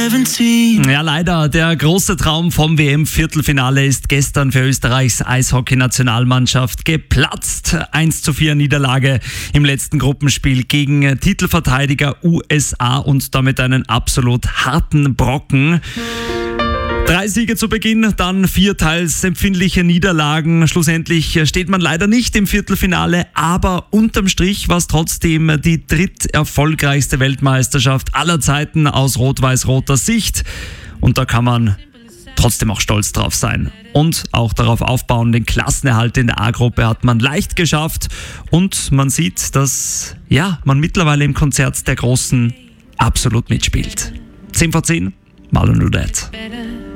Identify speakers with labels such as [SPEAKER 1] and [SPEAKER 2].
[SPEAKER 1] 17.
[SPEAKER 2] Ja, leider. Der große Traum vom WM-Viertelfinale ist gestern für Österreichs Eishockey-Nationalmannschaft geplatzt. 1:4 Niederlage im letzten Gruppenspiel gegen Titelverteidiger USA und damit einen absolut harten Brocken. 3 Siege zu Beginn, dann 4 teils empfindliche Niederlagen. Schlussendlich steht man leider nicht im Viertelfinale, aber unterm Strich war es trotzdem die dritterfolgreichste Weltmeisterschaft aller Zeiten aus rot-weiß-roter Sicht. Und da kann man trotzdem auch stolz drauf sein. Und auch darauf aufbauen, den Klassenerhalt in der A-Gruppe hat man leicht geschafft. Und man sieht, dass man mittlerweile im Konzert der Großen absolut mitspielt. 10 vor 10, Marlon Rudet.